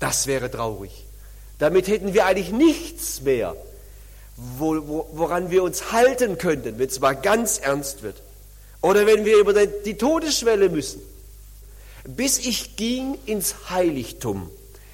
Das wäre traurig. Damit hätten wir eigentlich nichts mehr, woran wir uns halten könnten, wenn es mal ganz ernst wird. Oder wenn wir über die Todesschwelle müssen. Bis ich ging ins Heiligtum,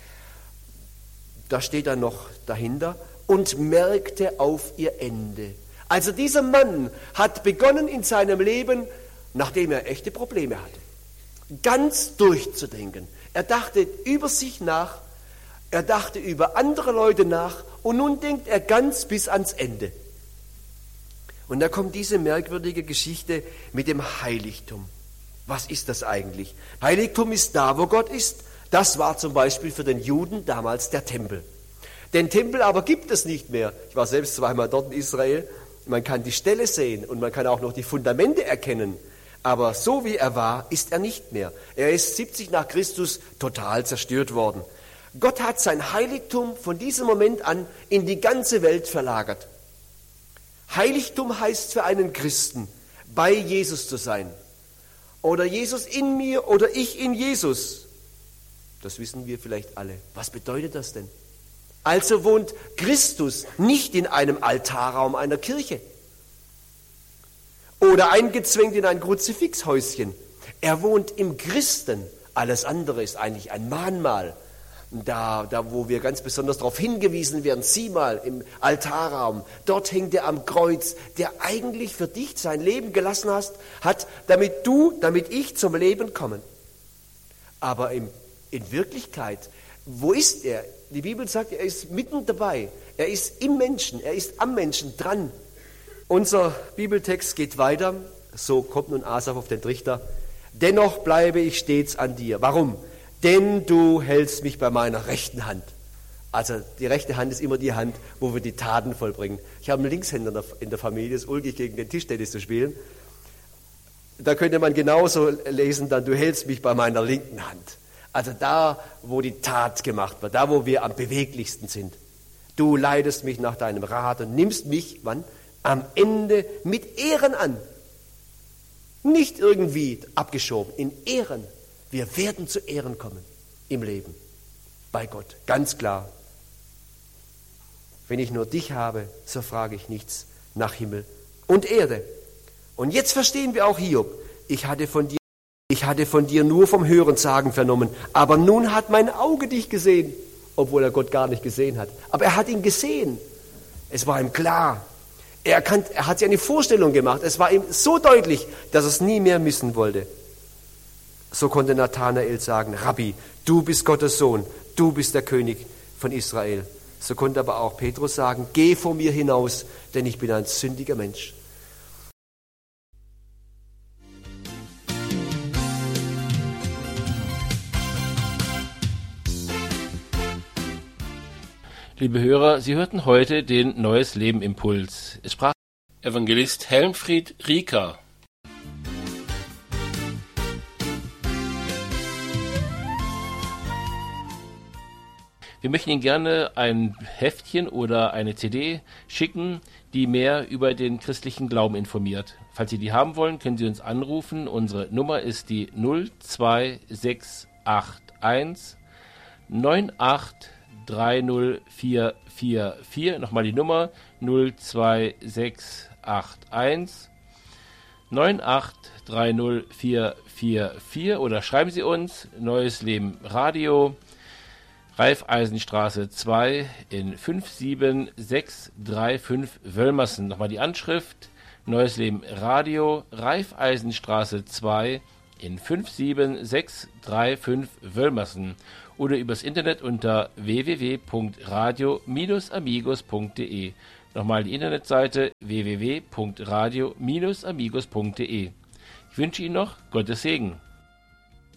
da steht dann noch dahinter, und merkte auf ihr Ende. Also dieser Mann hat begonnen in seinem Leben, nachdem er echte Probleme hatte, ganz durchzudenken. Er dachte über sich nach, er dachte über andere Leute nach und nun denkt er ganz bis ans Ende. Und da kommt diese merkwürdige Geschichte mit dem Heiligtum. Was ist das eigentlich? Heiligtum ist da, wo Gott ist. Das war zum Beispiel für den Juden damals der Tempel. Den Tempel aber gibt es nicht mehr. Ich war selbst zweimal dort in Israel. Man kann die Ställe sehen und man kann auch noch die Fundamente erkennen. Aber so wie er war, ist er nicht mehr. Er ist 70 nach Christus total zerstört worden. Gott hat sein Heiligtum von diesem Moment an in die ganze Welt verlagert. Heiligtum heißt für einen Christen, bei Jesus zu sein. Oder Jesus in mir oder ich in Jesus. Das wissen wir vielleicht alle. Was bedeutet das denn? Also wohnt Christus nicht in einem Altarraum einer Kirche oder eingezwängt in ein Kruzifixhäuschen. Er wohnt im Christen. Alles andere ist eigentlich ein Mahnmal. Da wo wir ganz besonders darauf hingewiesen werden, sieh mal im Altarraum, dort hängt er am Kreuz, der eigentlich für dich sein Leben gelassen hat, damit ich zum Leben komme. Aber in Wirklichkeit, wo ist er? Die Bibel sagt, er ist mitten dabei. Er ist im Menschen, er ist am Menschen dran. Unser Bibeltext geht weiter. So kommt nun Asaf auf den Trichter. Dennoch bleibe ich stets an dir. Warum? Denn du hältst mich bei meiner rechten Hand. Also die rechte Hand ist immer die Hand, wo wir die Taten vollbringen. Ich habe einen Linkshänder in der Familie, es ist ulkig, gegen den Tischtennis zu spielen. Da könnte man genauso lesen, dann du hältst mich bei meiner linken Hand. Also da, wo die Tat gemacht wird, da, wo wir am beweglichsten sind. Du leitest mich nach deinem Rat und nimmst mich, wann? Am Ende mit Ehren an. Nicht irgendwie abgeschoben, in Ehren. Wir werden zu Ehren kommen im Leben, bei Gott, ganz klar. Wenn ich nur dich habe, so frage ich nichts nach Himmel und Erde. Und jetzt verstehen wir auch Hiob. Ich hatte von dir nur vom Hörensagen vernommen, aber nun hat mein Auge dich gesehen, obwohl er Gott gar nicht gesehen hat. Aber er hat ihn gesehen. Es war ihm klar. Er hat sich eine Vorstellung gemacht. Es war ihm so deutlich, dass er es nie mehr missen wollte. So konnte Nathanael sagen, Rabbi, du bist Gottes Sohn, du bist der König von Israel. So konnte aber auch Petrus sagen, geh vor mir hinaus, denn ich bin ein sündiger Mensch. Liebe Hörer, Sie hörten heute den Neues Leben Impuls. Es sprach Evangelist Helmfried Rieker. Wir möchten Ihnen gerne ein Heftchen oder eine CD schicken, die mehr über den christlichen Glauben informiert. Falls Sie die haben wollen, können Sie uns anrufen. Unsere Nummer ist die 02681 9830444. Nochmal die Nummer 02681 9830444 oder schreiben Sie uns Neues Leben Radio, Raiffeisenstraße 2 in 57635 Wölmersen. Nochmal die Anschrift, Neues Leben Radio, Raiffeisenstraße 2 in 57635 Wölmersen oder übers Internet unter www.radio-amigos.de. Nochmal die Internetseite www.radio-amigos.de. Ich wünsche Ihnen noch Gottes Segen.